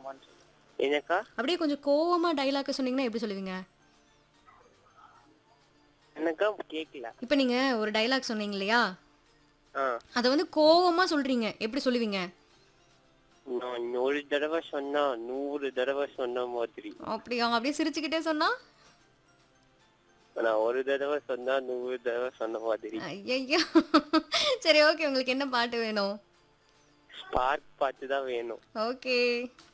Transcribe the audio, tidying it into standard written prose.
என்னக்கா? அப்படியே கொஞ்சம் கோவமா டயலாக் சொன்னீங்கன்னா எப்படி சொல்லுவீங்க? என்னக்கா கேக்கல. இப்ப நீங்க ஒரு டயலாக் சொன்னீங்க இல்லையா? ஆ. அத வந்து கோவமா சொல்றீங்க. எப்படி சொல்லுவீங்க? நான் ஒரு தடவை சொன்னா 100 தடவை சொன்ன மாதிரி. அப்படியா? அப்படியே சிரிச்சுக்கிட்டே சொன்னா? நான் ஒரு தடவை சொன்னா 100 தடவை சொன்ன மாதிரி. ஐயய்யோ! சரி, ஓகே. உங்களுக்கு என்ன பாட்டு வேணும்? ஸ்பார்க் பாட்டு தான் வேணும். ஓகே.